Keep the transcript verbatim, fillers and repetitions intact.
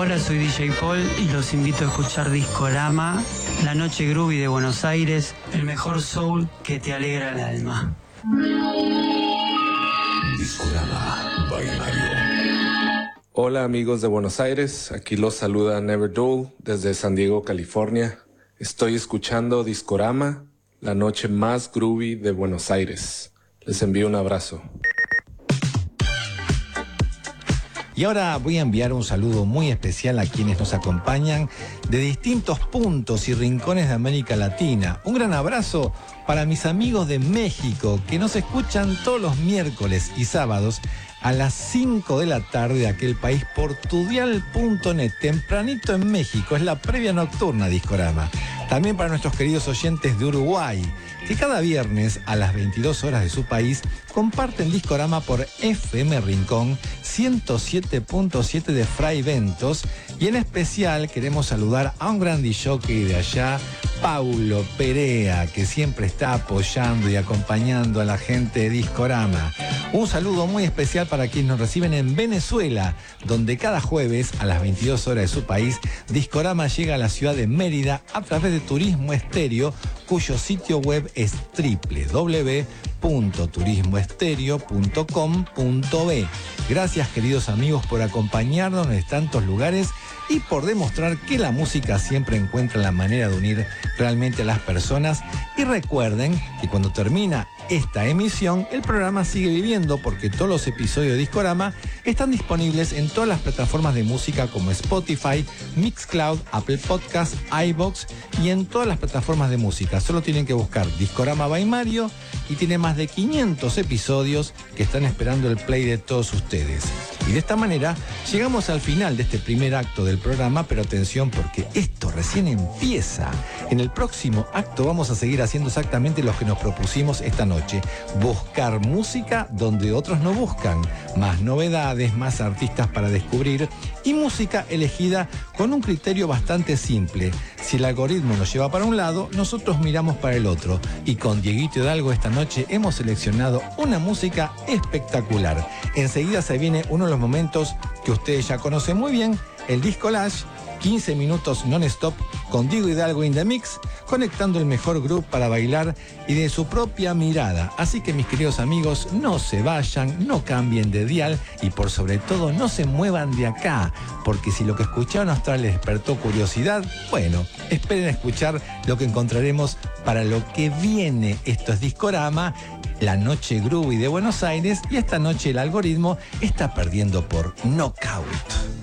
Hola, soy D J Paul y los invito a escuchar Discorama, la noche groovy de Buenos Aires, el mejor soul que te alegra el alma. Discorama by Mario. Hola amigos de Buenos Aires, aquí los saluda Never Dull desde San Diego, California. Estoy escuchando Discorama, la noche más groovy de Buenos Aires. Les envío un abrazo. Y ahora voy a enviar un saludo muy especial a quienes nos acompañan de distintos puntos y rincones de América Latina. Un gran abrazo para mis amigos de México que nos escuchan todos los miércoles y sábados a las cinco de la tarde de aquel país por tudial punto net, tempranito en México. Es la previa nocturna Discorama. También para nuestros queridos oyentes de Uruguay, que cada viernes a las veintidós horas de su país comparten Discorama por F M Rincón ciento siete punto siete de Fray Ventos. Y en especial queremos saludar a un gran jockey de allá, Paulo Perea, que siempre está apoyando y acompañando a la gente de Discorama. Un saludo muy especial para quienes nos reciben en Venezuela, donde cada jueves a las veintidós horas de su país, Discorama llega a la ciudad de Mérida a través de Turismo Estéreo, cuyo sitio web es doble u doble u doble u punto turismo estéreo punto com punto be. Gracias, queridos amigos, por acompañarnos en tantos lugares y por demostrar que la música siempre encuentra la manera de unir realmente a las personas. Y recuerden que cuando termina esta emisión, el programa sigue viviendo porque todos los episodios de Discorama están disponibles en todas las plataformas de música como Spotify, Mixcloud, Apple Podcasts, iVoox y en todas las plataformas de música. Solo tienen que buscar Discorama by Mario y tiene más de quinientos episodios que están esperando el play de todos ustedes. Y de esta manera llegamos al final de este primer acto del programa, pero atención porque esto recién empieza. En el próximo acto vamos a seguir haciendo exactamente lo que nos propusimos esta noche: buscar música donde otros no buscan, más novedades, más artistas para descubrir y música elegida con un criterio bastante simple. Si el algoritmo nos lleva para un lado, nosotros miramos para el otro. Y con Dieguito Hidalgo esta noche hemos seleccionado una música espectacular. Enseguida se viene uno de los momentos que ustedes ya conocen muy bien, el Discolage, quince minutos non-stop con Diego Hidalgo in the mix, conectando el mejor groove para bailar y de su propia mirada. Así que mis queridos amigos, no se vayan, no cambien de dial y por sobre todo no se muevan de acá, porque si lo que escucharon hasta les despertó curiosidad, bueno, esperen a escuchar lo que encontraremos para lo que viene. Esto es Discorama, la noche groovy de Buenos Aires, y esta noche el algoritmo está perdiendo por Knockout.